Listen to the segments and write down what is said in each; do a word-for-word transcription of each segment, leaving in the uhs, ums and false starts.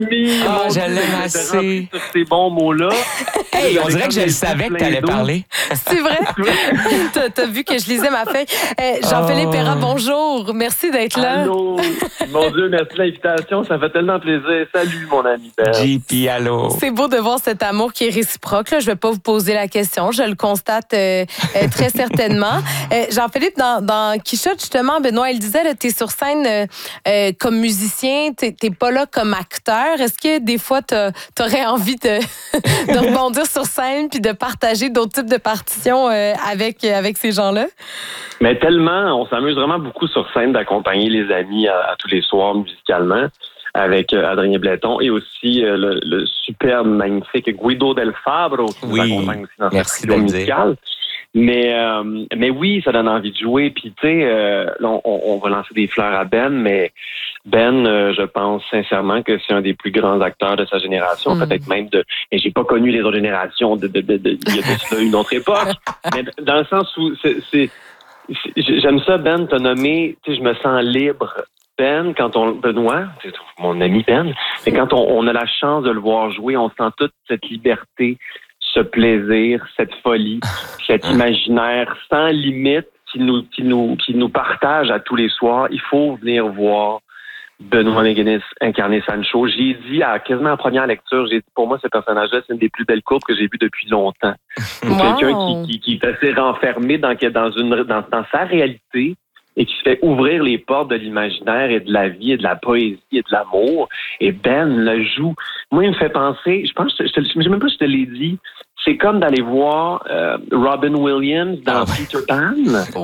mis. Ah, Mon je Dieu, l'aime j'étais assez. rempli sur ces bons mots-là. Hey, on J'avais dirait que comme je le les savais yeux que t'allais pleins d'eau. parler. C'est vrai? t'as, t'as vu que je lisais ma feuille. Euh, Jean-Philippe Oh. Perra, bonjour. Merci d'être là. Allô. Mon Dieu, merci de l'invitation. Ça fait tellement plaisir. Salut, mon ami Ben. J P, allô. C'est beau de voir cet amour qui est réciproque. Là. Je ne vais pas vous poser la question. Je le constate euh, euh, très certainement. Euh, Jean-Philippe, dans, dans Quichotte, justement, Benoît, il disait, tu es sur scène euh, euh, comme musicien, tu n'es pas là comme acteur. Est-ce que des fois, tu aurais envie de, de rebondir sur scène puis de partager d'autres types de partitions euh, avec, avec ces gens-là? Mais tellement, on s'amuse vraiment beaucoup sur scène d'accompagner les amis à, à tous les soirs musicalement avec euh, Adrien Bletton et aussi euh, le, le superbe, magnifique Guido Del Fabro qui Oui, nous accompagne aussi dans merci cette de le musicale. Mais euh, mais oui, ça donne envie de jouer. Puis tu sais, euh, là, on, on va lancer des fleurs à Ben, mais Ben, euh, je pense sincèrement que c'est un des plus grands acteurs de sa génération, mm. peut-être même de. Et j'ai pas connu les autres générations de de de, de, il y a de cela une autre époque. Mais dans le sens où c'est, c'est, c'est j'aime ça, Ben, t'as nommé. Tu sais, je me sens libre. Ben, quand on Benoît, c'est mon ami Ben, mais quand on, on a la chance de le voir jouer, on sent toute cette liberté, ce plaisir, cette folie, cet imaginaire sans limite qui nous, qui nous, qui nous partage à tous les soirs. Il faut venir voir Benoît McGuinness incarner Sancho. J'ai dit à quasiment la première lecture, j'ai dit pour moi ce personnage-là, c'est une des plus belles courbes que j'ai vues depuis longtemps. Wow. Quelqu'un qui, qui, qui est assez renfermé dans, dans, une, dans, dans sa réalité et qui se fait ouvrir les portes de l'imaginaire et de la vie et de la poésie et de l'amour. Et Ben le joue. Moi, il me fait penser, je pense, je te, je sais même pas si je te l'ai dit, c'est comme d'aller voir euh, Robin Williams dans oh. Peter Pan.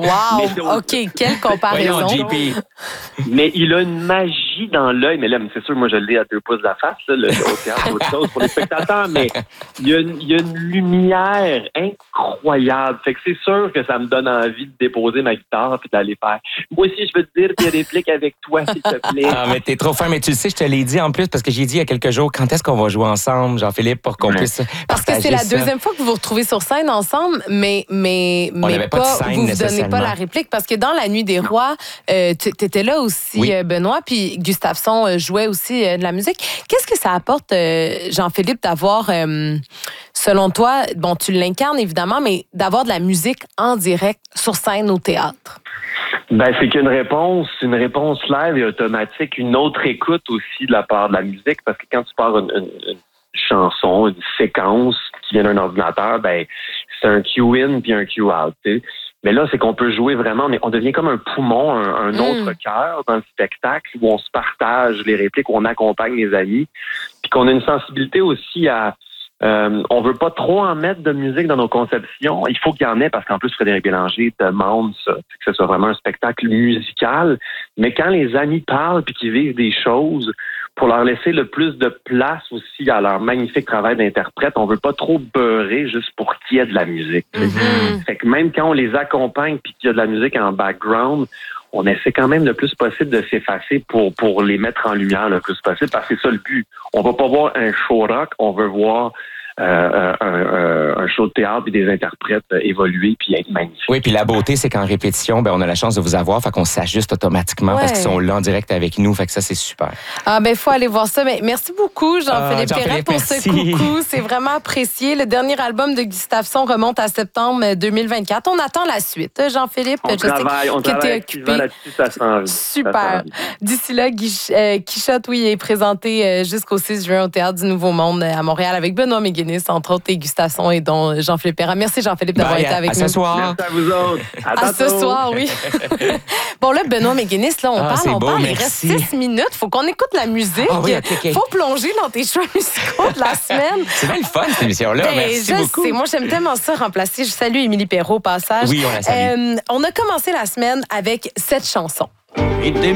Wow! OK, quelle comparaison. Voyons, J P. Mais il a une magie dans l'œil. Mais là, c'est sûr, moi, je l'ai à deux pouces de la face, là, le, au théâtre, autre chose pour les spectateurs. Mais il y a une, il y a une lumière incroyable. Fait que c'est sûr que ça me donne envie de déposer ma guitare et d'aller faire. Moi aussi, je veux te dire des répliques avec toi, s'il te plaît. Ah, mais t'es trop fin. Mais tu le sais, je te l'ai dit en plus parce que j'ai dit il y a quelques jours, quand est-ce qu'on va jouer ensemble, Jean-Philippe, pour qu'on Ouais. puisse Parce que c'est la ça. deuxième fois que vous vous retrouvez sur scène ensemble, mais, mais, On mais pas, pas, de scène, vous ne donnez pas la réplique. Parce que dans La Nuit des Rois, euh, tu étais là aussi, oui. euh, Benoît, puis Gustafson euh, jouait aussi euh, de la musique. Qu'est-ce que ça apporte, euh, Jean-Philippe, d'avoir, euh, selon toi, bon, tu l'incarnes évidemment, mais d'avoir de la musique en direct sur scène au théâtre? Ben, c'est qu'une réponse, une réponse live et automatique, une autre écoute aussi de la part de la musique, parce que quand tu pars une, une, une chanson, une séquence qui vient d'un ordinateur, ben, c'est un cue-in puis un cue-out, tu sais. Mais là, c'est qu'on peut jouer vraiment, on, est, on devient comme un poumon, un, un mm. autre cœur dans le spectacle où on se partage les répliques, où on accompagne les amis, puis qu'on a une sensibilité aussi à... Euh, on veut pas trop en mettre de musique dans nos conceptions. Il faut qu'il y en ait parce qu'en plus, Frédéric Bélanger demande ça, que ce soit vraiment un spectacle musical. Mais quand les amis parlent puis qu'ils vivent des choses, pour leur laisser le plus de place aussi à leur magnifique travail d'interprète, on veut pas trop beurrer juste pour qu'il y ait de la musique. Mm-hmm. Fait que même quand on les accompagne puis qu'il y a de la musique en background, on essaie quand même le plus possible de s'effacer pour, pour les mettre en lumière le plus possible, parce que c'est ça le but. On va pas voir un show rock, on veut voir euh, un, un, un show de théâtre et des interprètes évoluer puis être magnifiques. Oui, puis la beauté, c'est qu'en répétition, ben, on a la chance de vous avoir, fait qu'on s'ajuste automatiquement ouais. parce qu'ils sont là en direct avec nous, fait que ça, c'est super. Ah ben, il faut aller voir ça. Mais merci beaucoup, Jean-Philippe ah, Perra, pour merci. ce coucou. C'est vraiment apprécié. Le dernier album de Gustafson remonte à septembre deux mille vingt-quatre. On attend la suite. Jean-Philippe, on je travaille, sais on que tu es occupé. Là-dessus, ça s'en Super. D'ici là, Guich- euh, Quichotte, oui, est présenté euh, jusqu'au six juin au Théâtre du Nouveau Monde à Montréal avec Benoît McGuinness, entre autres, et Gustafson et dont Jean-Philippe Perra. Merci, Jean-Philippe, d'avoir Bye, été avec à nous. Ce soir. Merci à vous autres. À, à ce soir, oui. Bon, là, Benoît McGuinness, là, on ah, parle, on beau, parle. merci. Il reste six minutes. Faut qu'on écoute la musique. Ah, oui, okay, okay. Faut plonger dans tes choix musicaux de la semaine. C'est bien le fun, cette émission-là. Ben, merci je beaucoup. sais. Moi, j'aime tellement ça remplacer. Je salue Émilie Perrault au passage. Oui, on la salue. Euh, on a commencé la semaine avec cette chanson. Et des